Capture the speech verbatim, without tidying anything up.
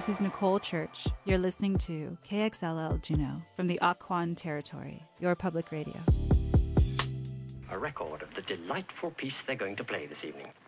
This is Nicole Church. You're listening to K X L L Juneau from the Occoquan Territory, your public radio. A record of the delightful piece they're going to play this evening.